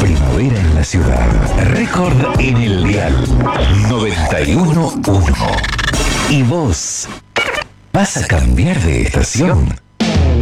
Primavera en la ciudad. Récord en el dial 91.1. ¿Y vos vas a cambiar de estación?